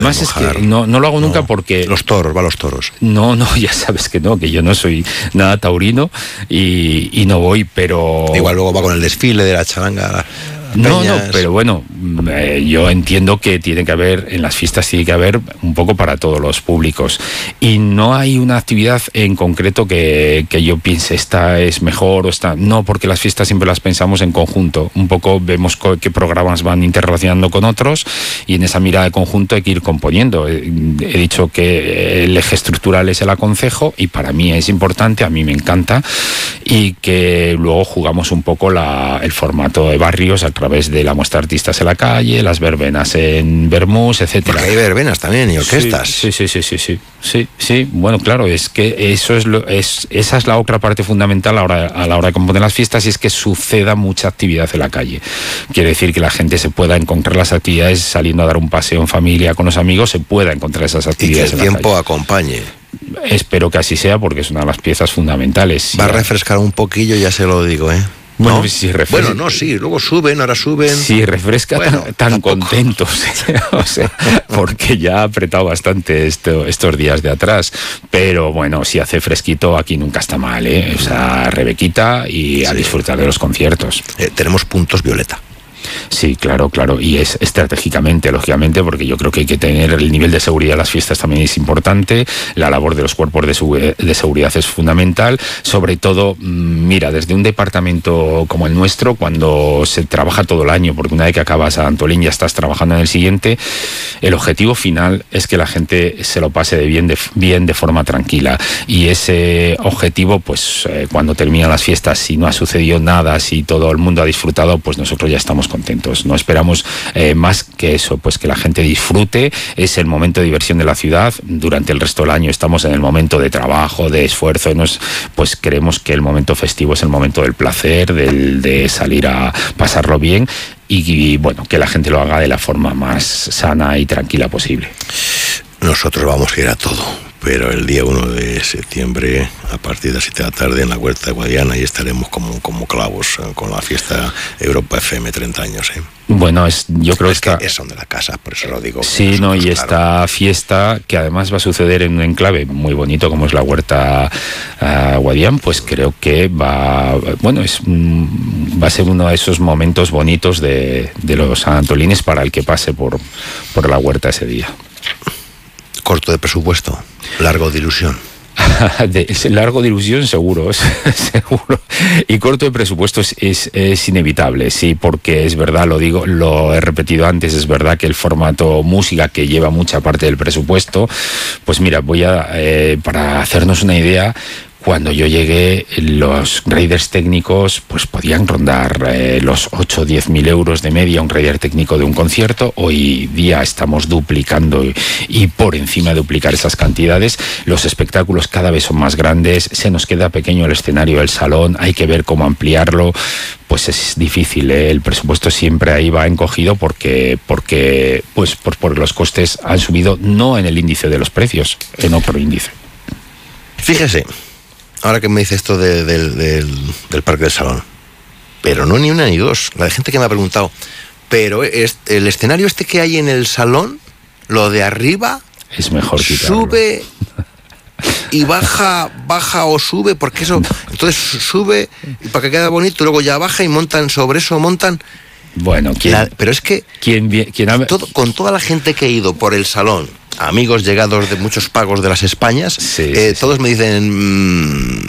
Más es que no lo hago nunca porque... Los toros, va a los toros. No, ya sabes que no, que yo no soy nada taurino y no voy, pero... Igual luego va con el desfile de la charanga. No, pero bueno, yo entiendo que tiene que haber, en las fiestas tiene que haber un poco para todos los públicos. Y no hay una actividad en concreto que yo piense, esta es mejor o esta... No, porque las fiestas siempre las pensamos en conjunto. Un poco vemos qué programas van interrelacionando con otros y en esa mirada de conjunto hay que ir componiendo. He dicho que el eje estructural es el aconcejo y para mí es importante, a mí me encanta, y que luego jugamos un poco el formato de barrios a través de la muestra de artistas en la calle, las verbenas en Bermús, etcétera. Porque hay verbenas también y orquestas. Sí. Bueno, claro, es que esa es la otra parte fundamental a la hora de componer las fiestas, y es que suceda mucha actividad en la calle. Quiere decir que la gente se pueda encontrar las actividades saliendo a dar un paseo en familia con los amigos, se pueda encontrar esas actividades. Y que el tiempo acompañe. Espero que así sea, porque es una de las piezas fundamentales. Va a refrescar un poquillo, ya se lo digo, ¿eh? Bueno, si refresca, luego ahora suben. Si refresca, tan contentos, o sea, porque ya ha apretado bastante estos días de atrás, pero bueno, si hace fresquito aquí nunca está mal, ¿eh? O sea, Rebequita y a disfrutar de los conciertos. Tenemos puntos violeta. Sí, claro, y es estratégicamente, lógicamente, porque yo creo que hay que tener el nivel de seguridad de las fiestas también es importante, la labor de los cuerpos de seguridad es fundamental, sobre todo, mira, desde un departamento como el nuestro, cuando se trabaja todo el año, porque una vez que acabas a Antolín ya estás trabajando en el siguiente, el objetivo final es que la gente se lo pase bien de forma tranquila, y ese objetivo, pues cuando terminan las fiestas, si no ha sucedido nada, si todo el mundo ha disfrutado, pues nosotros ya estamos contentos. No esperamos más que eso, pues que la gente disfrute. Es el momento de diversión de la ciudad. Durante el resto del año estamos en el momento de trabajo, de esfuerzo. Pues creemos que el momento festivo es el momento del placer, de salir a pasarlo bien y bueno, que la gente lo haga de la forma más sana y tranquila posible. Nosotros vamos a ir a todo. Pero el día 1 de septiembre, a partir de las 7 de la tarde, en la Huerta de Guadiana, y estaremos como clavos con la fiesta Europa FM 30 años. Bueno, yo creo que son de la casa, por eso lo digo. Sí, no, y esta fiesta, que además va a suceder en un enclave muy bonito como es la Huerta Guadiana, pues creo que va a ser uno de esos momentos bonitos de los antolines para el que pase por la Huerta ese día. Corto de presupuesto, largo de ilusión. Largo de ilusión seguro. Y corto de presupuesto es inevitable, sí, porque es verdad, lo he repetido antes, es verdad que el formato música, que lleva mucha parte del presupuesto, pues mira, para hacernos una idea, cuando yo llegué, los riders técnicos pues podían rondar los 8 o 10 mil euros de media un rider técnico de un concierto. Hoy día estamos duplicando y por encima de duplicar esas cantidades. Los espectáculos cada vez son más grandes, se nos queda pequeño el escenario del salón, hay que ver cómo ampliarlo. Pues es difícil, el presupuesto siempre ahí va encogido porque los costes han subido, no en el índice de los precios, en otro índice. Fíjese, ahora que me dice esto del Parque del Salón, pero no ni una ni dos, la gente que me ha preguntado, pero el escenario que hay en el salón, lo de arriba, es mejor quitarlo. Sube y baja o sube, porque eso, entonces sube y para que quede bonito, luego ya baja y sobre eso montan. Bueno, pero es que con toda la gente que ha ido por el salón, amigos llegados de muchos pagos de las Españas, todos me dicen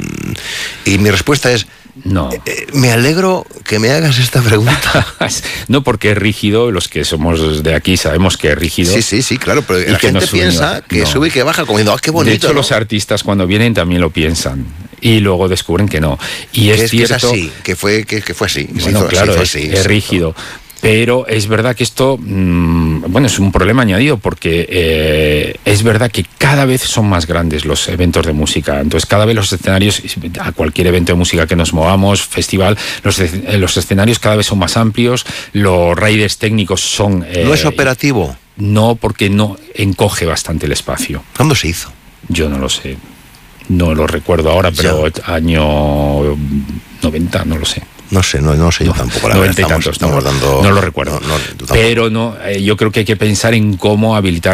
y mi respuesta es no. Me alegro que me hagas esta pregunta. No, porque es rígido, los que somos de aquí sabemos que es rígido. Sí, claro, pero la gente piensa que sube y que baja como diciendo, qué bonito. De hecho, los artistas cuando vienen también lo piensan y luego descubren que no. Y es cierto, que es así, que fue así. Bueno, claro, es rígido. Pero es verdad que esto, es un problema añadido porque es verdad que cada vez son más grandes los eventos de música. Entonces, cada vez los escenarios, a cualquier evento de música que nos movamos, festival, los escenarios cada vez son más amplios, los riders técnicos son... ¿No es operativo? No, porque no encoge bastante el espacio. ¿Cuándo se hizo? Yo no lo sé. No lo recuerdo ahora, pero año 90, no lo sé. No sé yo tampoco. La 90 y tantos, estamos dando... No lo recuerdo. Pero yo creo que hay que pensar en cómo habilitar